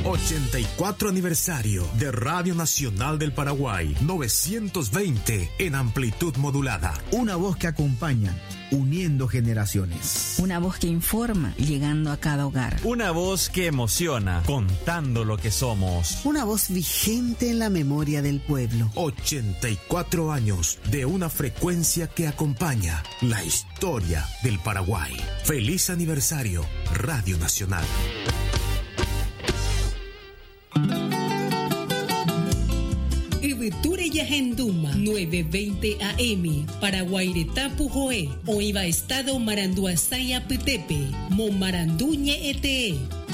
84 aniversario de Radio Nacional del Paraguay, 920 en amplitud modulada. Una voz que acompaña, uniendo generaciones. Una voz que informa, llegando a cada hogar. Una voz que emociona, contando lo que somos. Una voz vigente en la memoria del pueblo. 84 años de una frecuencia que acompaña la historia del Paraguay. Feliz aniversario, Radio Nacional. Iviture Yahenduma 920 AM Paraguairetapu Joe Oiva Estado Maranduasaya Pitepe Momaranduñe Ete